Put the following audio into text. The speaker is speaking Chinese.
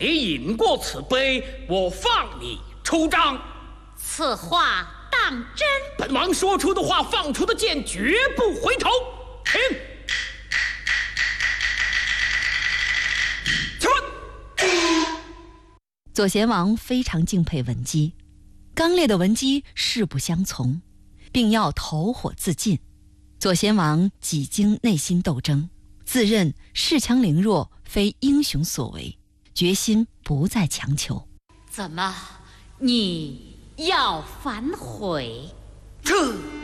你饮过此杯，我放你出帐。 此话当真？ 本王说出的话，放出的剑，绝不回头。请。请问。 左贤王非常敬佩文姬，刚烈的文姬誓不相从，并要投火自尽。左贤王几经内心斗争，自认恃强凌弱非英雄所为，决心不再强求。 怎么，你要反悔？ 这